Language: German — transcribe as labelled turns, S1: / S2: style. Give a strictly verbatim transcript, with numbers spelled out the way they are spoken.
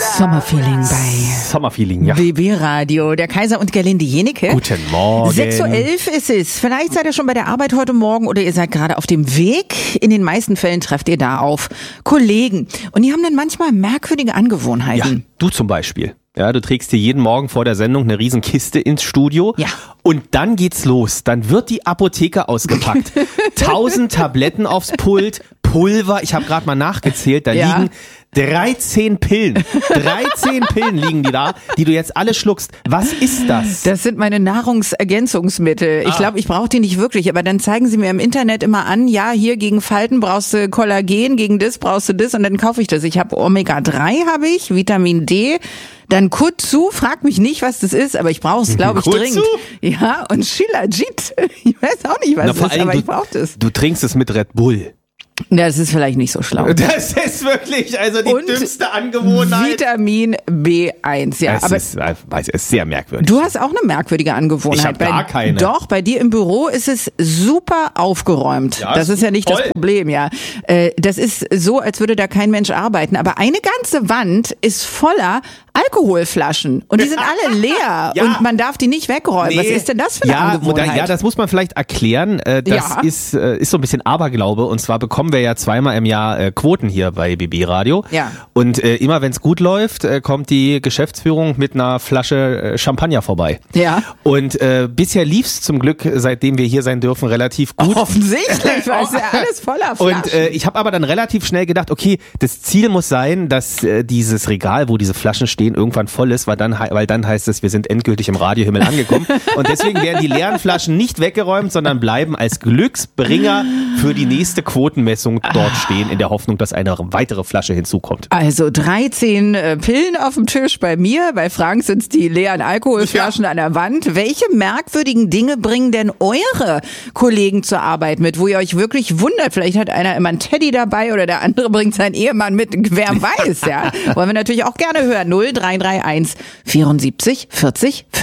S1: Sommerfeeling bei
S2: Sommerfeeling, ja.
S1: B B Radio, der Kaiser und Gerlinde Jenike.
S2: Guten Morgen.
S1: sechs Uhr elf ist es. Vielleicht seid ihr schon bei der Arbeit heute Morgen oder ihr seid gerade auf dem Weg. In den meisten Fällen trefft ihr da auf Kollegen. Und die haben dann manchmal merkwürdige Angewohnheiten.
S2: Ja, du zum Beispiel. Ja, du trägst dir jeden Morgen vor der Sendung eine riesen Kiste ins Studio.
S1: Ja.
S2: Und dann geht's los. Dann wird die Apotheke ausgepackt. Tausend Tabletten aufs Pult, Pulver. Ich habe gerade mal nachgezählt. Da
S1: Ja.
S2: liegen dreizehn Pillen. dreizehn Pillen liegen die da, die du jetzt alle schluckst. Was ist das?
S1: Das sind meine Nahrungsergänzungsmittel. Ich
S2: Ah.
S1: glaube, ich brauche die nicht wirklich, aber dann zeigen sie mir im Internet immer an, ja, hier gegen Falten brauchst du Kollagen, gegen das brauchst du das und dann kaufe ich das. Ich habe Omega drei, habe ich, Vitamin D, dann Kutsu, frag mich nicht, was das ist, aber ich brauche es, glaube ich,
S2: Kutsu?
S1: dringend. Ja, und Shilajit. Ich weiß auch nicht, was
S2: Na,
S1: das
S2: vor
S1: ist,
S2: allem,
S1: aber
S2: du,
S1: ich brauche das.
S2: Du trinkst es mit Red Bull.
S1: Das ist vielleicht nicht so schlau.
S2: Das ist wirklich also die
S1: Und
S2: dümmste Angewohnheit.
S1: Vitamin B eins, ja.
S2: Es
S1: aber
S2: ist, es ist sehr merkwürdig.
S1: du hast auch eine merkwürdige Angewohnheit.
S2: Ich hab
S1: Bei-
S2: gar keine.
S1: Doch, bei dir im Büro ist es super aufgeräumt.
S2: Ja,
S1: das
S2: ist
S1: ist ja nicht
S2: toll.
S1: das Problem, ja. Äh, Das ist so, als würde da kein Mensch arbeiten. Aber eine ganze Wand ist voller Alkoholflaschen. Und die sind alle leer.
S2: Ja.
S1: Und man darf die nicht wegräumen. Was
S2: Nee.
S1: ist denn das für eine
S2: ja,
S1: Angewohnheit?
S2: da- Ja, das muss man vielleicht erklären. Äh, Das
S1: Ja.
S2: ist, äh, ist so ein bisschen Aberglaube. Und zwar bekommen wir ja zweimal im Jahr äh, Quoten hier bei B B Radio.
S1: Ja.
S2: Und äh, immer wenn es gut läuft, äh, kommt die Geschäftsführung mit einer Flasche äh, Champagner vorbei.
S1: Ja.
S2: Und äh, bisher lief's zum Glück, seitdem wir hier sein dürfen, relativ gut.
S1: Offensichtlich, weil es ja alles voller Flaschen.
S2: Und äh, ich habe aber dann relativ schnell gedacht, okay, das Ziel muss sein, dass äh, dieses Regal, wo diese Flaschen stehen, irgendwann voll ist, weil dann, hei- weil dann heißt es, wir sind endgültig im Radiohimmel angekommen. Und deswegen werden die leeren Flaschen nicht weggeräumt, sondern bleiben als Glücksbringer für die nächste Quotenmessung dort stehen, in der Hoffnung, dass eine weitere Flasche hinzukommt.
S1: Also dreizehn äh, Pillen auf dem Tisch bei mir, bei Frank sind's die leeren Alkoholflaschen an der Wand. Welche merkwürdigen Dinge bringen denn eure Kollegen zur Arbeit mit, wo ihr euch wirklich wundert? Vielleicht hat einer immer einen Teddy dabei oder der andere bringt seinen Ehemann mit, wer weiß, ja. Wollen wir natürlich auch gerne hören. null drei drei eins vierundsiebzig vierzig